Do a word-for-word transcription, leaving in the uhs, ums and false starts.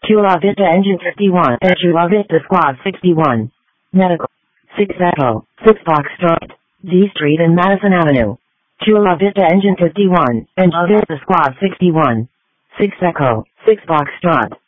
Chula Vista Engine fifty-one, and Chula Vista Squad sixty-one. Medical. six Echo, six Foxtrot, D Street and Madison Avenue. Chula Vista Engine fifty-one, and Chula Vista Squad sixty-one. six Echo, six Foxtrot.